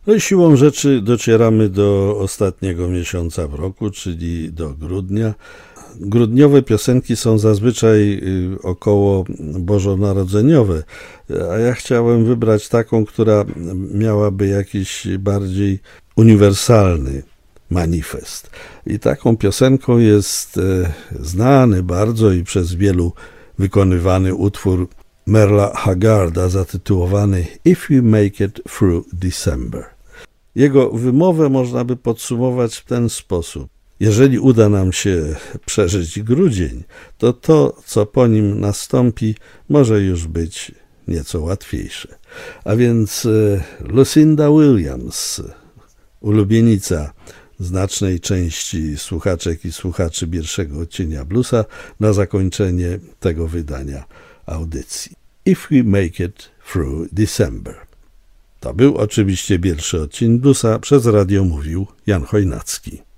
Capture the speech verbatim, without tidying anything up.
No i siłą rzeczy docieramy do ostatniego miesiąca w roku, czyli do grudnia. Grudniowe piosenki są zazwyczaj około bożonarodzeniowe, a ja chciałem wybrać taką, która miałaby jakiś bardziej uniwersalny manifest. I taką piosenką jest znany bardzo i przez wielu wykonywany utwór Merla Haggarda zatytułowany If We Make It Through December. Jego wymowę można by podsumować w ten sposób. Jeżeli uda nam się przeżyć grudzień, to to, co po nim nastąpi, może już być nieco łatwiejsze. A więc Lucinda Williams, ulubienica znacznej części słuchaczek i słuchaczy pierwszego odcienia bluesa, na zakończenie tego wydania audycji. If We Make It Through December. To był oczywiście pierwszy odcinek bluesa, przez radio mówił Jan Chojnacki.